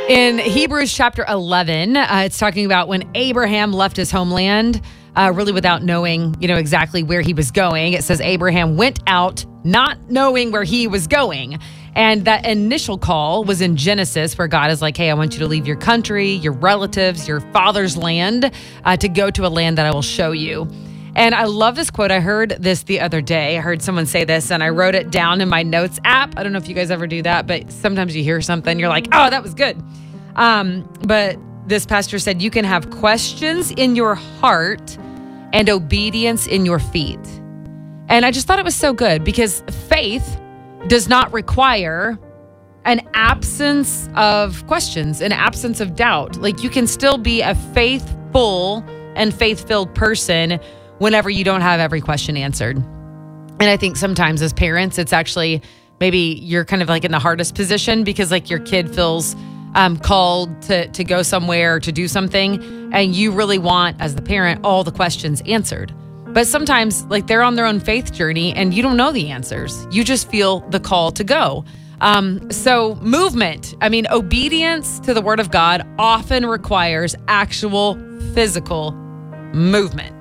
In Hebrews chapter 11, it's talking about when Abraham left his homeland, really without knowing, exactly where he was going. It says Abraham went out not knowing where he was going. And that initial call was in Genesis, where God is like, hey, I want you to leave your country, your relatives, your father's land, to go to a land that I will show you. And I love this quote. I heard this the other day. I heard someone say this, and I wrote it down in my notes app. I don't know if you guys ever do that, but sometimes you hear something, you're like, oh, that was good. But this pastor said, you can have questions in your heart and obedience in your feet. And I just thought it was so good, because faith does not require an absence of questions, an absence of doubt. Like, you can still be a faithful and faith-filled person whenever you don't have every question answered. And I think sometimes as parents, it's actually maybe you're kind of like in the hardest position, because like your kid feels called to go somewhere, to do something, and you really want, as the parent, all the questions answered. But sometimes, like, they're on their own faith journey and you don't know the answers. You just feel the call to go. So movement, obedience to the word of God often requires actual physical movement.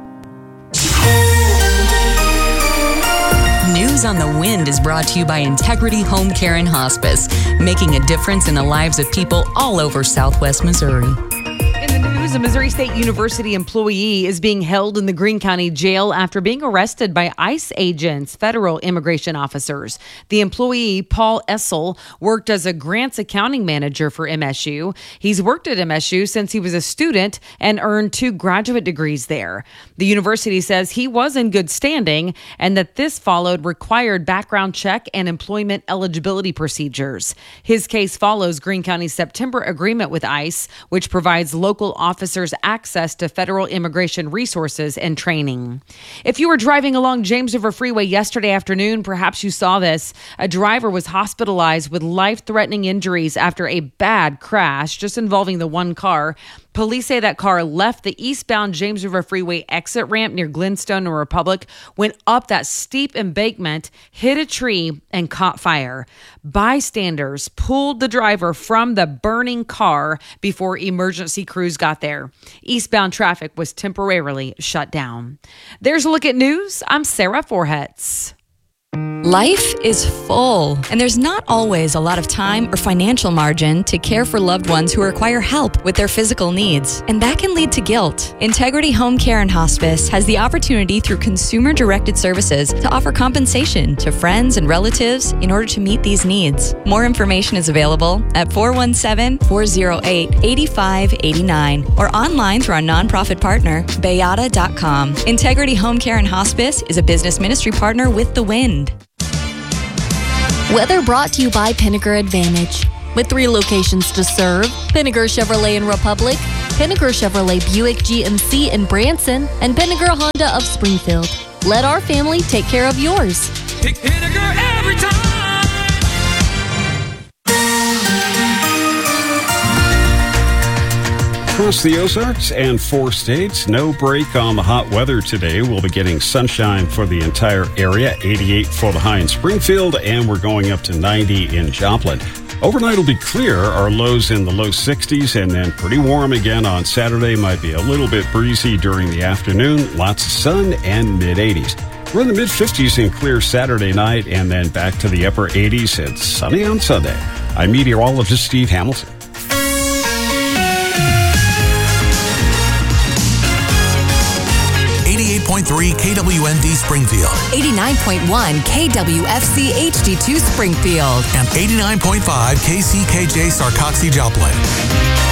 News on the Wind is brought to you by Integrity Home Care and Hospice, making a difference in the lives of people all over Southwest Missouri. In the news, a Missouri State University employee is being held in the Greene County Jail after being arrested by ICE agents, federal immigration officers. The employee, Paul Essel, worked as a grants accounting manager for MSU. He's worked at MSU since he was a student and earned 2 graduate degrees there. The university says he was in good standing and that this followed required background check and employment eligibility procedures. His case follows Greene County's September agreement with ICE, which provides local officers access to federal immigration resources and training. If you were driving along James River Freeway yesterday afternoon, perhaps you saw this. A driver was hospitalized with life-threatening injuries after a bad crash just involving the one car. Police say that car left the eastbound James River Freeway exit ramp near Glenstone and Republic, went up that steep embankment, hit a tree, and caught fire. Bystanders pulled the driver from the burning car before emergency crews got there. Eastbound traffic was temporarily shut down. There's a look at news. I'm Sarah Forhetz. Life is full, and there's not always a lot of time or financial margin to care for loved ones who require help with their physical needs, and that can lead to guilt. Integrity Home Care and Hospice has the opportunity through consumer-directed services to offer compensation to friends and relatives in order to meet these needs. More information is available at 417-408-8589 or online through our nonprofit partner, Bayada.com. Integrity Home Care and Hospice is a business ministry partner with The Wind. Weather brought to you by Pinnaker Advantage. With 3 locations to serve, Pinnaker Chevrolet in Republic, Pinnaker Chevrolet Buick GMC in Branson, and Pinnaker Honda of Springfield. Let our family take care of yours. Pick Pinnaker every time. Across the Ozarks and 4 states, no break on the hot weather today. We'll be getting sunshine for the entire area, 88 for the high in Springfield, and we're going up to 90 in Joplin. Overnight will be clear, our lows in the low 60s, and then pretty warm again on Saturday. Might be a little bit breezy during the afternoon, lots of sun, and mid-80s. We're in the mid-50s and clear Saturday night, and then back to the upper 80s and sunny on Sunday. I'm meteorologist Steve Hamilton. 88.3 KWND Springfield, 89.1 KWFC HD2 Springfield, and 89.5 KCKJ Sarcoxy Joplin.